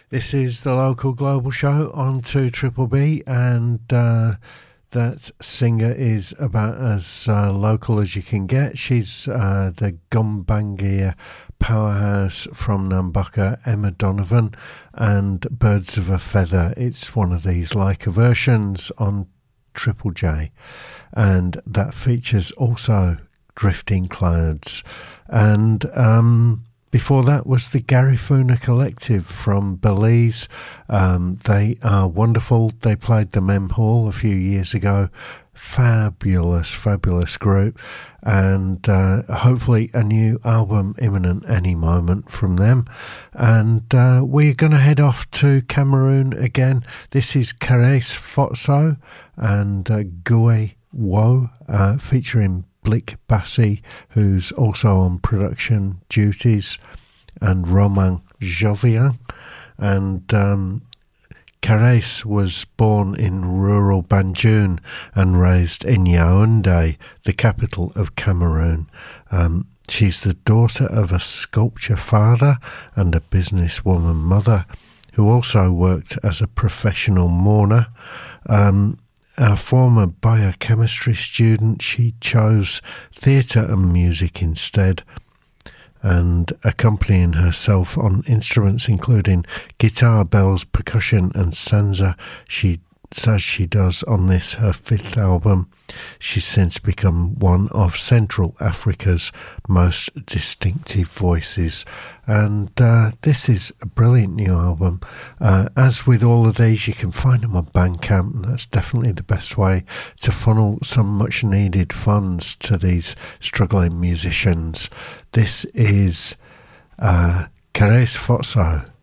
This is the local global show on 2 Triple B, and that singer is about as local as you can get. She's the Gumbaynggirr powerhouse from Nambucca, Emma Donovan, and Birds of a Feather. It's one of these Leica versions on Triple J, and that features also Drifting Clouds. And before that was the Garifuna Collective from Belize. They are wonderful. They played the Mem Hall a few years ago. Fabulous group. And hopefully a new album imminent any moment from them. And we're going to head off to Cameroon again. This is Kares Fotso and Goué Wo, featuring Blick Bassi, who's also on production duties, and Romain Jovian. And Kares was born in rural Banjul and raised in Yaoundé, the capital of Cameroon. She's the daughter of a sculpture father and a businesswoman mother, who also worked as a professional mourner. A former biochemistry student, she chose theatre and music instead, and accompanying herself on instruments including guitar, bells, percussion and sansa, as she does on this, her 5th album. She's since become one of Central Africa's most distinctive voices, and this is a brilliant new album. As with all of these, you can find them on Bandcamp, and that's definitely the best way to funnel some much needed funds to these struggling musicians. This is Kares Fotso.